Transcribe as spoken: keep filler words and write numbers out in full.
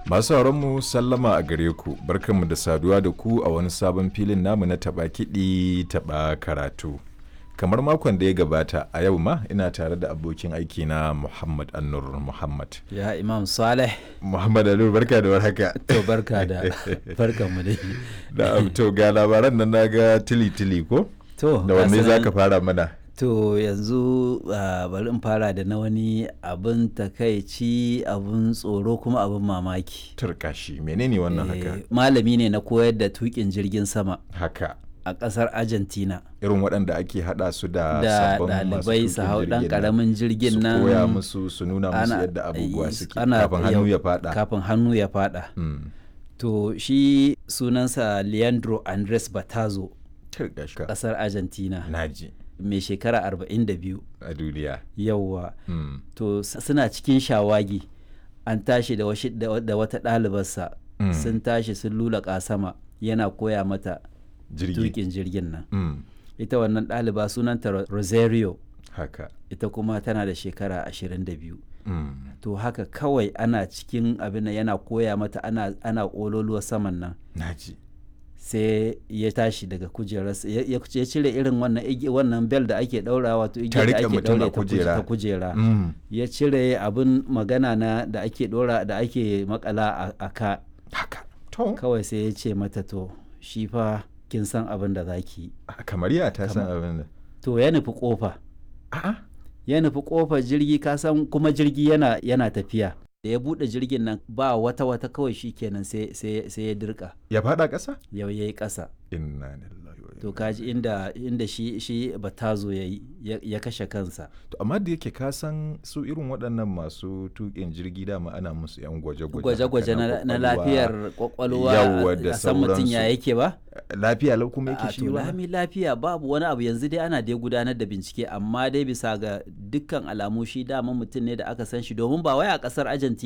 Masu mu sallama a gare ku, barkanmu da saduwa da ku a wani sabon filin namu na taɓa kiɗi taɓa karatu. Kamar makon da ya gabata a yau ma ina tare da abokin aiki na Muhammad Annur Muhammad. Ya Imam Saleh. Muhammad Annur barka da warhaka. To barka da barkan mu dai. Da to ga labaran nan naga tili tili ko? To da wanne zaka fara mana? To yanzu uh, bari in fara da na wani abin takaici, abin tsoro kuma abin mamaki. Turkashi menene wannan haka? Malami ne na koyar da tukin jirgin sama. Haka. A ƙasar Argentina. Irin waɗanda ake haɗa su da da sabon ɗalibai su hau ɗan ƙaramin jirgin nan. Su koya musu su nuna musu yadda abubuwa suke kafin hannu ya faɗa. Kafin hannu ya faɗa. Mm. To shi sunansa Leandro Andres Batazo. Turkashi. Ƙasar Argentina. Naji. Mai shekara arba'in da biyu a duniya. Yawwa. Mm. To suna cikin shawagi an tashi da, da wata ɗalibarsa. Mm. Sun tashi sun lulaƙa sama yana koya mata tukin jirgin nan. Mm. Ita wannan ɗaliba sunanta Rosario. Haka. Ita kuma tana da shekara ashirin da biyu. Mm. To haka kawai ana cikin abin yana koya mata ana, ana ƙololuwa saman nan. Naji. Sai ya tashi daga kujerarsa ya cire irin wannan wannan bel da ake daura wato igiyar da ake daure ta kujera mm. ya cire abin magana na da ake dora da ake makala a ka haka to kawai sai ya ce mata to shi fa kin san abin da zaki kamar ya ta san abin da to ya nufi kofa a'a ya nufi kofar jirgi ka san kuma jirgi yana yana tafiya da ya bude jirgin nan ba wata wata kawai shikenan sai sai sai ya dirka ya fada ƙasa yau yayi ƙasa inna lillahi wa to kaji inda inda shi shi Batazo yayi ya kashe kansa to amma da yake ka san su irin waɗannan masu tuƙin jirgi dama ana musu yan gwaje-gwaje gwaje-gwaje na lafiyar kwakwalwa a san mutum ya yake ba lafiya lau kuma yake shi ba lami lafiya babu wani abu yanzu dai ana dai gudanar da bincike amma dai bisa ga dukkan alamu shi dama mutum ne da aka san shi domin ba wai a ƙasar Argentina